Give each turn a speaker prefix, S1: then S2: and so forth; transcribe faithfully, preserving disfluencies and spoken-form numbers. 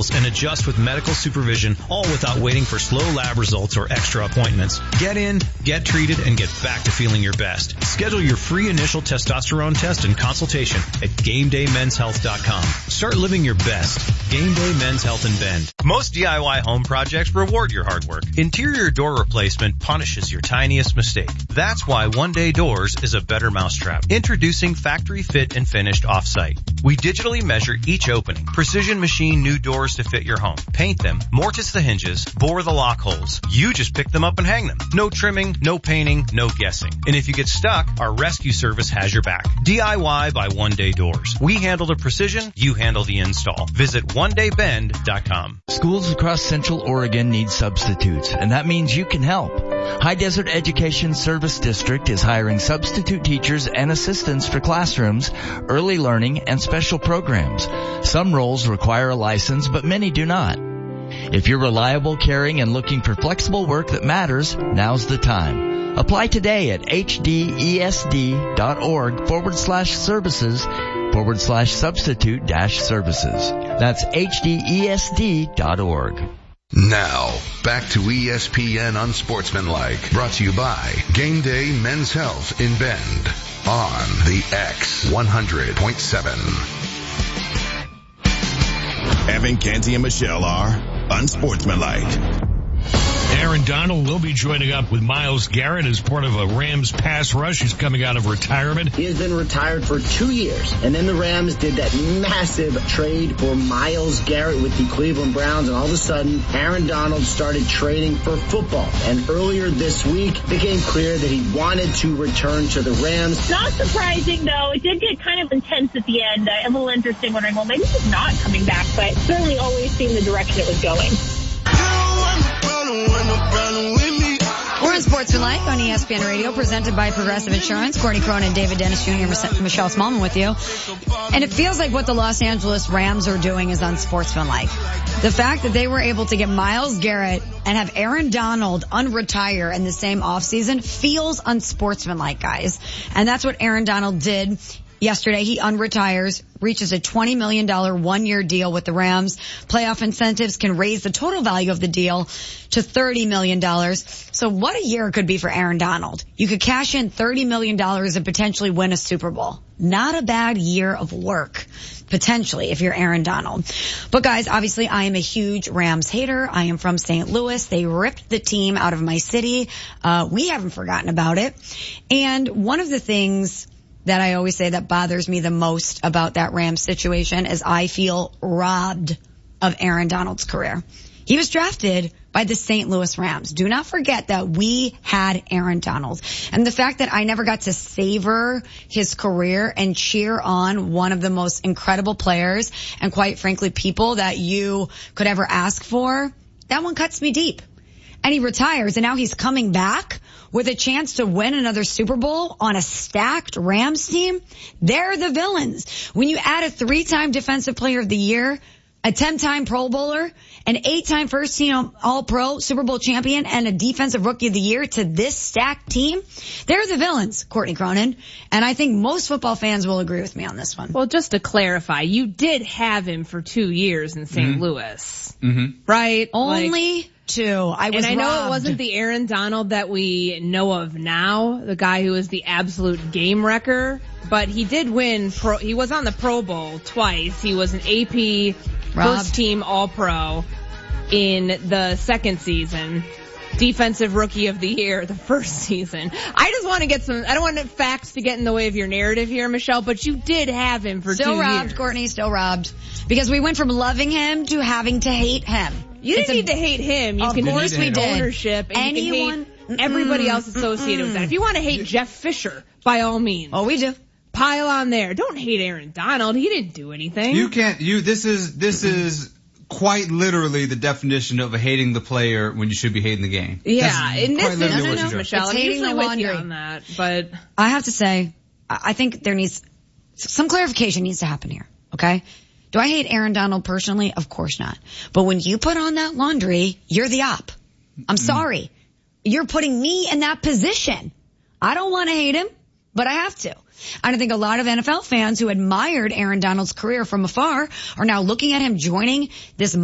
S1: tools and adjust with medical supervision, all without waiting for slow lab results or extra appointments. Get in, get treated, and get back to feeling your best. Schedule your free initial testosterone test and consultation at game day men's health dot com. Start living your best. Game Day Men's Health in Bend. Most D I Y home projects reward your hard work. Interior door replacement punishes your tiniest mistake. That's why One Day Doors is a better mousetrap. Introducing factory fit and finished off-site. We digitally measure each opening, precision machine new doors to fit your home, paint them, mortise the hinges, bore the lock holes. You just pick them up and hang them. No trimming, no painting, no guessing. And if you get stuck, our rescue service has your back. D I Y by One Day Doors. We handle the precision, you handle the install. Visit one day bend dot com.
S2: Schools across Central Oregon need substitutes, and that means you can help. High Desert Education Service District is hiring substitute teachers and assistants for classrooms, early learning, and special programs. Some roles require a license, but many do not. If you're reliable, caring, and looking for flexible work that matters, now's the time. Apply today at hdesd.org forward slash services forward slash substitute dash services. That's hdesd dot org.
S3: Now, back to E S P N Unsportsmanlike, brought to you by Game Day Men's Health in Bend on the X one hundred point seven.
S4: Evan, Canty, and Michelle are Unsportsmanlike.
S5: Aaron Donald will be joining up with Myles Garrett as part of a Rams pass rush. He's coming out of retirement.
S6: He has been retired for two years, and then the Rams did that massive trade for Myles Garrett with the Cleveland Browns, and all of a sudden, Aaron Donald started trading for football. And earlier this week, it became clear that he wanted to return to the Rams.
S7: Not surprising, though. It did get kind of intense at the end. Uh, a little interesting, wondering, well, maybe he's not coming back, but certainly always seemed the direction it was going.
S8: We're in Sportsmanlike on E S P N Radio, presented by Progressive Insurance. Courtney Cronin, David Dennis Junior, Michelle Smallman with you. And it feels like what the Los Angeles Rams are doing is unsportsmanlike. The fact that they were able to get Myles Garrett and have Aaron Donald unretire in the same offseason feels unsportsmanlike, guys. And that's what Aaron Donald did yesterday. He unretires, reaches a twenty million dollars one-year deal with the Rams. Playoff incentives can raise the total value of the deal to thirty million dollars. So what a year it could be for Aaron Donald. You could cash in thirty million dollars and potentially win a Super Bowl. Not a bad year of work, potentially, if you're Aaron Donald. But guys, obviously I am a huge Rams hater. I am from Saint Louis. They ripped the team out of my city. Uh, we haven't forgotten about it. And one of the things that I always say that bothers me the most about that Rams situation is I feel robbed of Aaron Donald's career. He was drafted by the Saint Louis Rams. Do not forget that we had Aaron Donald. And the fact that I never got to savor his career and cheer on one of the most incredible players and, quite frankly, people that you could ever ask for, that one cuts me deep. And he retires, and now he's coming back with a chance to win another Super Bowl on a stacked Rams team. They're the villains. When you add a three-time Defensive Player of the Year, a ten-time Pro Bowler, an eight-time first-team All-Pro, Super Bowl champion, and a Defensive Rookie of the Year to this stacked team, they're the villains, Courtney Cronin. And I think most football fans will agree with me on this one.
S9: Well, just to clarify, you did have him for two years in Saint Mm-hmm. Louis,
S10: mm-hmm.
S9: right?
S8: Only
S9: like,
S8: two. I was
S9: And I know
S8: robbed.
S9: it wasn't the Aaron Donald that we know of now, the guy who was the absolute game wrecker, but he did win. Pro, he was on the Pro Bowl twice. He was an A P
S8: Robbed.
S9: First Team All-Pro in the second season. Defensive Rookie of the Year the first season. I just want to get some, I don't want facts to get in the way of your narrative here, Michelle, but you did have him for
S8: still
S9: two
S8: robbed,
S9: years.
S8: Courtney, still robbed. Because we went from loving him to having to hate him.
S9: You didn't
S8: a,
S9: need to hate him. You
S8: of
S9: can
S8: course
S9: hate
S8: we did.
S9: ownership and
S8: Anyone,
S9: you can hate everybody else associated
S8: mm,
S9: with that. If you want to hate Jeff Fisher, by all means.
S8: Oh, we do.
S9: Pile on there. Don't hate Aaron Donald. He didn't do anything.
S10: You can't, you, this is, this is quite literally the definition of hating the player when you should be hating the game.
S9: Yeah,
S10: That's
S9: in this
S10: quite literally
S9: instance,
S10: what you're
S9: Michelle,
S8: It's
S9: I'm
S8: hating
S9: usually
S8: the
S9: with
S8: laundry.
S9: you on that, but
S8: I have to say, I think there needs, some clarification needs to happen here, okay? Do I hate Aaron Donald personally? Of course not. But when you put on that laundry, you're the op. I'm sorry. You're putting me in that position. I don't want to hate him, but I have to. And I think a lot of N F L fans who admired Aaron Donald's career from afar are now looking at him joining this